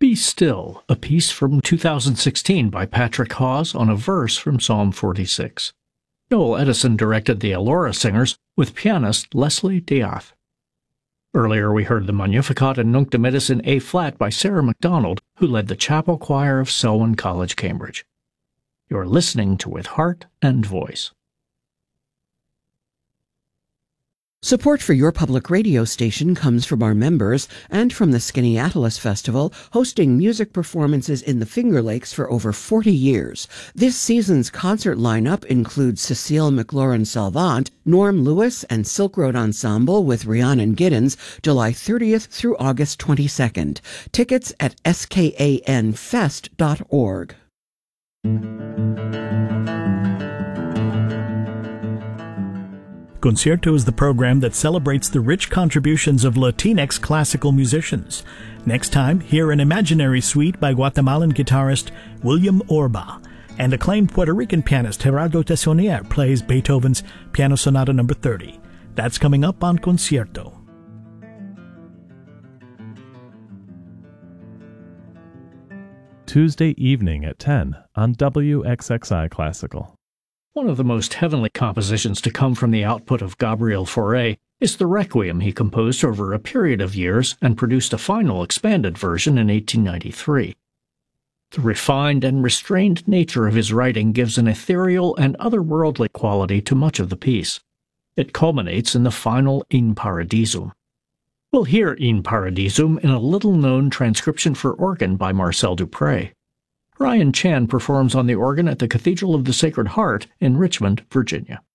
Be Still, a piece from 2016 by Patrick Hawes on a verse from Psalm 46. Noel Edison directed the Elora Singers with pianist Leslie Diath. Earlier we heard the Magnificat and Nunc Dimittis in A-flat by Sarah MacDonald, who led the chapel choir of Selwyn College, Cambridge. You're listening to With Heart and Voice. Support for your public radio station comes from our members and from the Skaneateles Festival, hosting music performances in the Finger Lakes for over 40 years. This season's concert lineup includes Cecile McLaurin-Salvant, Norm Lewis, and Silk Road Ensemble with Rhiannon Giddens, July 30th through August 22nd. Tickets at skanfest.org. Concierto is the program that celebrates the rich contributions of Latinx classical musicians. Next time, hear an imaginary suite by Guatemalan guitarist William Orba, and acclaimed Puerto Rican pianist Gerardo Tessonier plays Beethoven's Piano Sonata No. 30. That's coming up on Concierto. Tuesday evening at 10 on WXXI Classical. One of the most heavenly compositions to come from the output of Gabriel Fauré is the Requiem he composed over a period of years and produced a final expanded version in 1893. The refined and restrained nature of his writing gives an ethereal and otherworldly quality to much of the piece. It culminates in the final In Paradisum. We'll hear In Paradisum in a little-known transcription for organ by Marcel Dupré. Ryan Chan performs on the organ at the Cathedral of the Sacred Heart in Richmond, Virginia.